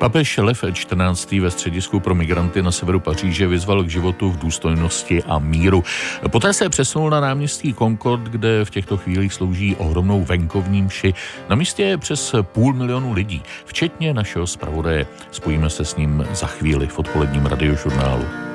Papež Lev XIV. Ve středisku pro migranty na severu Paříže vyzval k životu v důstojnosti a míru. Poté se přesunul na náměstí Concord, kde v těchto chvílích slouží ohromnou venkovní mši. Na místě je přes 500 000 lidí, včetně našeho zpravodaje. Spojíme se s ním za chvíli v odpoledním radiožurnálu.